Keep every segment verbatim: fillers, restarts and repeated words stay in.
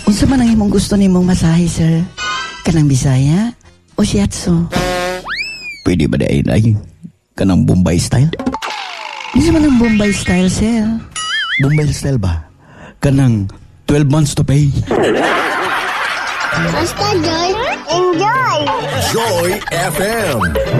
Unsa man ang imong gusto nimong masahe, sir? Kanang Bisaya o Shiatsu? Pwede ba dahil ay kanang Bombay style? Unsa man ang Bombay style, sir? Bombay style ba? Kanang twelve months to pay. Basta Joy, enjoy! Joy F M.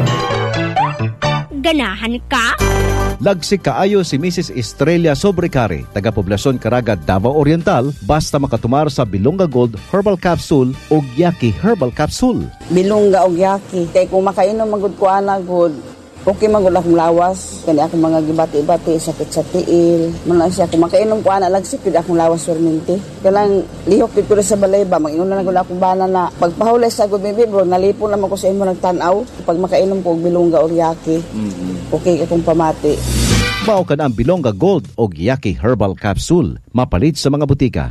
Ganahan ka? Lagsik kaayo si Missus Estrella Sobrecari, taga-poblasyon Caraga, Davao Oriental, basta makatumar sa Bilonga Gold Herbal Capsule o Yaki Herbal Capsule. Bilonga o Yaki. Kaya kung makainom magud ko ana good, okay magud akong lawas. Kani akong mga gibati-bati, sakit sa tiil. Muna siya, kung makainom ko ana lagsik, pwede akong lawas perminti. Kailang lihok ko sa balay ba, mag-inom na nagula akong bana na pagpahulay sa good baby bro, nalipon naman ko sa imo nagtanaw. Pag makainom ko og Bilonga o Yaki, mm-hmm. okay akong pamati. Mao ka na ang Bilonga Gold o Yaki Herbal Capsule. Mapalit sa mga butika.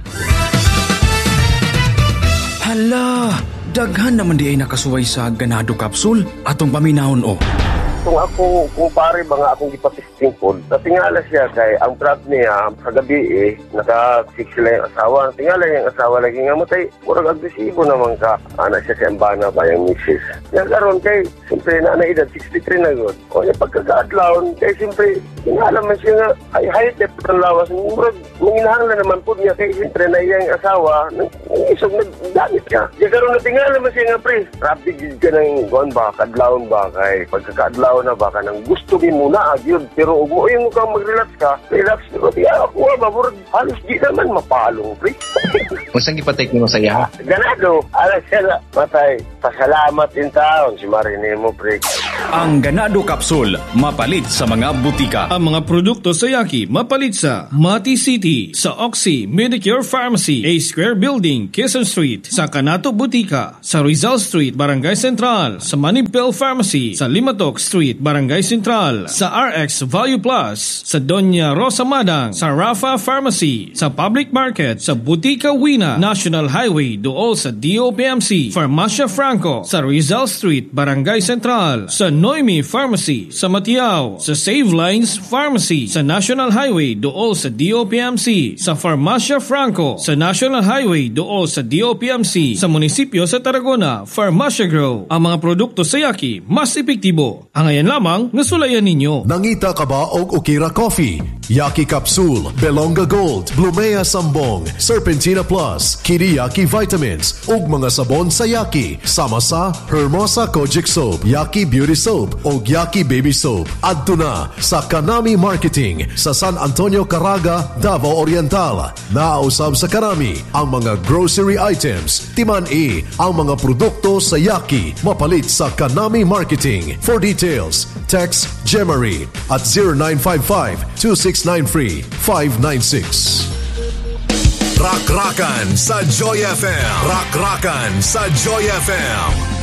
Hala, daghan naman di ay nakasuway sa ganado capsule atong paminahon o. Kung ako, kung pare mga akong ipatisting po, natingala siya kay ang trap niya sa gabi eh, naka-six sila yung asawa. Tingala yung asawa lagi nga matay, murag agresibo naman ka. Anak siya si Ambana ba yung missus. Yan karon kay, siyempre na edad sixty-three na yun. O yung pagkakaadlawon, kay siyempre, tingala man siya nga, ay high dep ng lawas. Murag, manginahanglan naman po niya kay siyempre na iyang asawa, nang isog nagdamit ka. Yan karon natingala man siya nga, pre, rapid ka ng gawin ba, kadlawon ba, kay pagkakaadlawon na baka nang gusto din muna agyod pero ug mo yung ka mag-relax ka relax pero di ako ba murag halos di naman mapalong pre. Unsang gipatek nimo sa iya? Ganado ala sila matay pasalamat in taon si Marinemo pre. Ang Ganado Capsule mapalit sa mga butika. Ang mga produkto sa Yaki mapalit sa Mati City, sa Oxy Medicure Pharmacy, A Square Building, Quezon Street, sa Canato Butika, sa Rizal Street, Barangay Central, sa Manipel Pharmacy, sa Limatok Street, Barangay Central, sa R X Value Plus, sa Doña Rosa Madang, sa Rafa Pharmacy, sa Public Market, sa Butika Wina, National Highway dool sa D O P M C, Farmacia Franco, sa Rizal Street, Barangay Central, sa Noemi Pharmacy, sa Matiao, sa Save Lines Pharmacy, sa National Highway dool sa D O P M C, sa Farmacia Franco, sa National Highway dool sa D O P M C, sa munisipyo sa Tarragona, Farmacia Grow. Ang mga produkto sa Yaki mas epektibo. Ang ayan lamang nasulayan ninyo. Nangita ka ba og Okira Coffee, Yaki Capsule, Belonga Gold, Blumea Sambong, Serpentina Plus, Kiriyaki Vitamins, ug mga sabon sa Yaki, sama sa Hermosa Kojic Soap, Yaki Beauty Soap, ug Yaki Baby Soap. Adto na sa Kanami Marketing sa San Antonio, Caraga, Davao Oriental. Naausab sa Kanami ang mga grocery items, timan-i ang mga produkto sa Yaki, mapalit sa Kanami Marketing. For details, text Gemary at zero nine five five, two six nine three, five nine six. Rak-rakan sa Joy F M. Rak-rakan sa Joy F M.